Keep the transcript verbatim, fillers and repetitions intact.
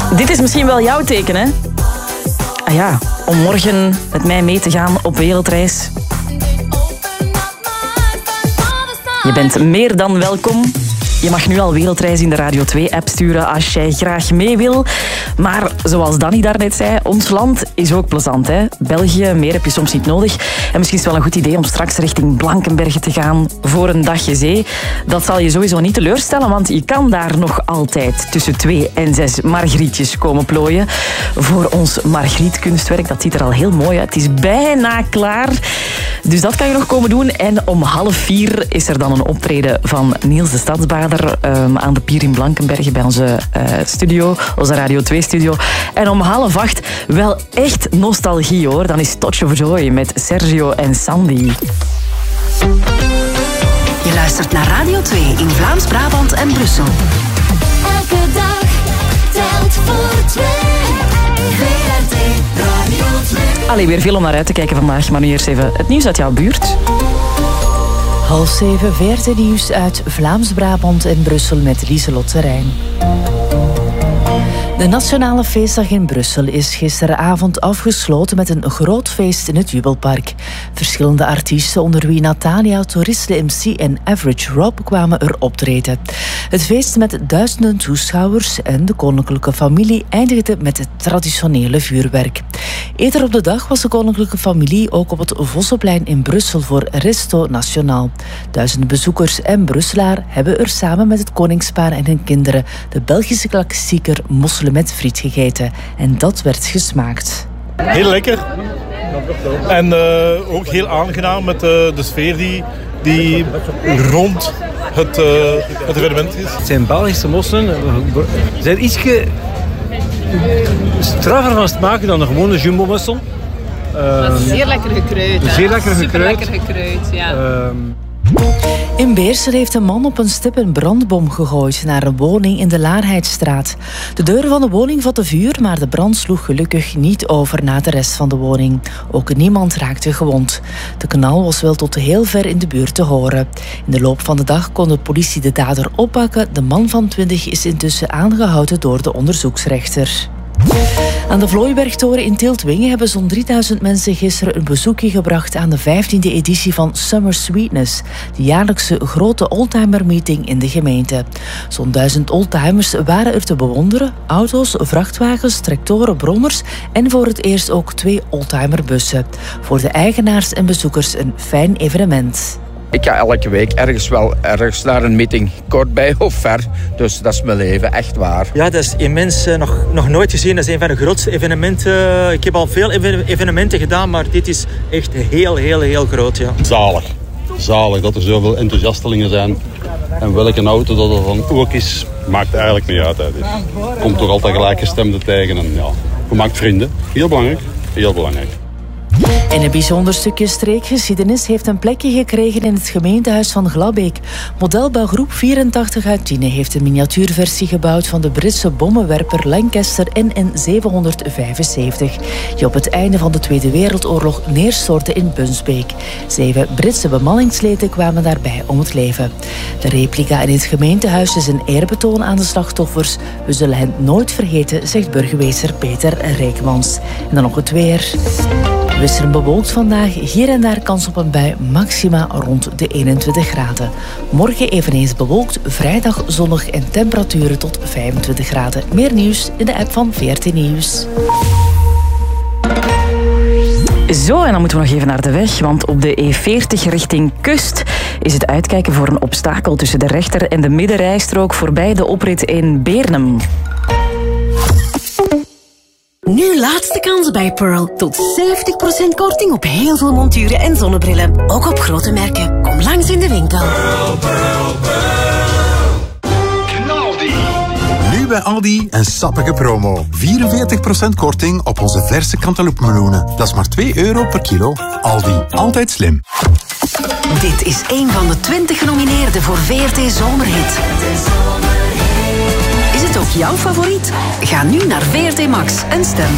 Dit is misschien wel jouw teken, hè? Ah ja, om morgen met mij mee te gaan op wereldreis. Je bent meer dan welkom. Je mag nu al Wereldreis in de Radio twee-app sturen als jij graag mee wil. Maar zoals Danny daarnet zei, ons land is ook plezant. Hè? België, meer heb je soms niet nodig. En misschien is het wel een goed idee om straks richting Blankenberge te gaan voor een dagje zee. Dat zal je sowieso niet teleurstellen, want je kan daar nog altijd tussen twee en zes margrietjes komen plooien. Voor ons margrietkunstwerk, dat ziet er al heel mooi uit. Het is bijna klaar. Dus dat kan je nog komen doen. En om half vier is er dan een optreden van Niels de Stadsbaarder um, aan de pier in Blankenberge bij onze uh, studio, onze Radio twee-studio. En om half acht wel echt nostalgie, hoor. Dan is Touch of Joy met Sergio en Sandy. Je luistert naar Radio twee in Vlaams-Brabant en Brussel. Elke dag telt voor twee. V R T Radio twee. Allee, weer veel om naar uit te kijken vandaag, maar nu eerst even het nieuws uit jouw buurt. Half zeven, V R T-nieuws uit Vlaams-Brabant en Brussel met Lieselot Terrein. De Nationale Feestdag in Brussel is gisteravond afgesloten met een groot feest in het Jubelpark. Verschillende artiesten, onder wie Natalia, Toris de M C en Average Rob, kwamen er optreden. Het feest met duizenden toeschouwers en de koninklijke familie eindigde met het traditionele vuurwerk. Eerder op de dag was de koninklijke familie ook op het Vossenplein in Brussel voor Resto Nationaal. Duizenden bezoekers en Brusselaar hebben er samen met het koningspaar en hun kinderen de Belgische klassieker Mosselen met friet gegeten. En dat werd gesmaakt. Heel lekker. En uh, ook heel aangenaam met uh, de sfeer die, die rond het, uh, het evenement is. Het zijn Belgische mosselen. Ze zijn ietsje straffer van te maken dan een gewone jumbo-mossel. Uh, zeer lekker gekruid. Zeer lekker gekruid. Super lekker gekruid, ja. Uh, In Beersel heeft een man op een stip een brandbom gegooid naar een woning in de Laarheidstraat. De deur van de woning vatte vuur, maar de brand sloeg gelukkig niet over naar de rest van de woning. Ook niemand raakte gewond. De knal was wel tot heel ver in de buurt te horen. In de loop van de dag kon de politie de dader oppakken. De man van twintig is intussen aangehouden door de onderzoeksrechter. Aan de Vlooibergtoren in Tieltwingen hebben zo'n drieduizend mensen gisteren een bezoekje gebracht aan de vijftiende editie van Summer Sweetness, de jaarlijkse grote oldtimer-meeting in de gemeente. Zo'n duizend oldtimers waren er te bewonderen, auto's, vrachtwagens, tractoren, brommers en voor het eerst ook twee oldtimerbussen. Voor de eigenaars en bezoekers een fijn evenement. Ik ga elke week ergens wel ergens naar een meeting, kort bij of ver. Dus dat is mijn leven, echt waar. Ja, dat is immens, uh, nog, nog nooit gezien. Dat is een van de grootste evenementen. Ik heb al veel evenementen gedaan, maar dit is echt heel, heel, heel groot. Ja. Zalig. Zalig dat er zoveel enthousiastelingen zijn. En welke auto dat er dan ook is, maakt eigenlijk niet uit. Je komt toch altijd gelijkgestemden tegen. En ja, je maakt vrienden. Heel belangrijk. Heel belangrijk. En een bijzonder stukje streekgeschiedenis heeft een plekje gekregen in het gemeentehuis van Glabbeek. Modelbouwgroep vierentachtig uit Tiene heeft een miniatuurversie gebouwd van de Britse bommenwerper Lancaster N N zevenhonderdvijfenzeventig, die op het einde van de Tweede Wereldoorlog neerstortte in Bunsbeek. Zeven Britse bemanningsleden kwamen daarbij om het leven. De replica in het gemeentehuis is een eerbetoon aan de slachtoffers. We zullen hen nooit vergeten, zegt burgemeester Peter Reekmans. En dan nog het weer. Wisselend bewolkt vandaag, hier en daar kans op een bui, maxima rond de eenentwintig graden. Morgen eveneens bewolkt, vrijdag zonnig en temperaturen tot vijfentwintig graden. Meer nieuws in de app van V R T Nieuws. Zo, en dan moeten we nog even naar de weg, want op de E veertig richting Kust is het uitkijken voor een obstakel tussen de rechter- en de middenrijstrook voorbij de oprit in Beernem. Nu laatste kans bij Pearl. Tot zeventig procent korting op heel veel monturen en zonnebrillen. Ook op grote merken. Kom langs in de winkel. Pearl, Pearl, Pearl. Knaldi. Nu bij Aldi een sappige promo. vierenveertig procent korting op onze verse cantaloupemeloenen. Dat is maar twee euro per kilo. Aldi, altijd slim. Dit is een van de twintig genomineerden voor V R T Zomerhit. Is het ook jouw favoriet? Ga nu naar V R T Max en stem.